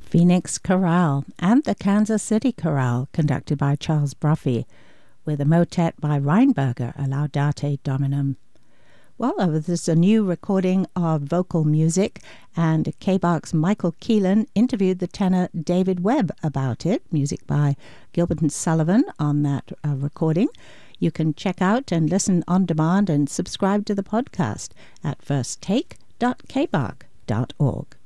Phoenix Chorale and the Kansas City Chorale, conducted by Charles Bruffy, with a motet by Reinberger, a Laudate Dominum. Well, there's a new recording of vocal music, and K-Bach's Michael Keelan interviewed the tenor David Webb about it, music by Gilbert and Sullivan on that recording. You can check out and listen on demand and subscribe to the podcast at firsttake.kbach.org.